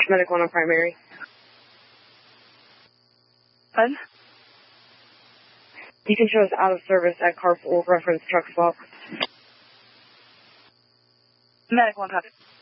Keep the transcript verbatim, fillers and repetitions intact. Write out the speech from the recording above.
Medic one on primary. What? Beacon shows out of service at carpool reference truck swap. Medic one copy.